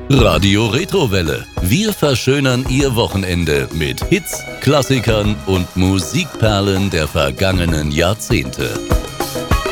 Radio Retrowelle. Wir verschönern Ihr Wochenende mit Hits, Klassikern und Musikperlen der vergangenen Jahrzehnte.